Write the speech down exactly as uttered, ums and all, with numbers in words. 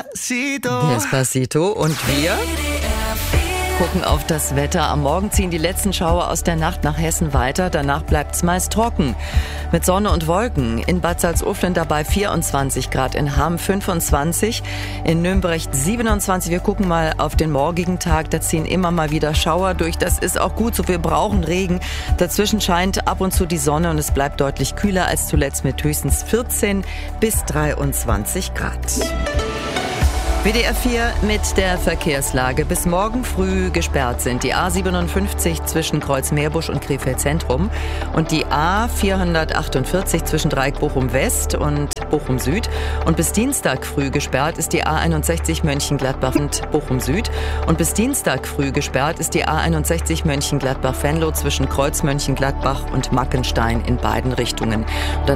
Despacito. Despacito. Und wir gucken auf das Wetter. Am Morgen ziehen die letzten Schauer aus der Nacht nach Hessen weiter. Danach bleibt es meist trocken. Mit Sonne und Wolken. In Bad Salzuflen dabei vierundzwanzig Grad, in Hamm fünfundzwanzig, in Nürnberg siebenundzwanzig. Wir gucken mal auf den morgigen Tag. Da ziehen immer mal wieder Schauer durch. Das ist auch gut so. Wir brauchen Regen. Dazwischen scheint ab und zu die Sonne und es bleibt deutlich kühler als zuletzt mit höchstens vierzehn bis dreiundzwanzig Grad. W D R vier mit der Verkehrslage. Bis morgen früh gesperrt sind die A siebenundfünfzig zwischen Kreuzmeerbusch und Krefeld Zentrum und die A vierhundertachtundvierzig zwischen Dreieck Bochum West und Bochum Süd. Und bis Dienstag früh gesperrt ist die A einundsechzig Mönchengladbach und Bochum Süd. Und bis Dienstag früh gesperrt ist die A einundsechzig Mönchengladbach-Venlo zwischen Kreuz Mönchengladbach und Mackenstein in beiden Richtungen.